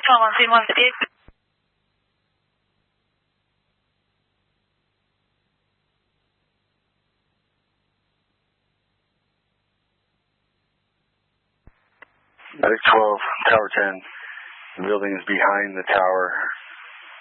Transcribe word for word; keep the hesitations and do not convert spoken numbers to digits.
twelve on scene one fifty-eight. Medic twelve, Tower ten. The building is behind the tower.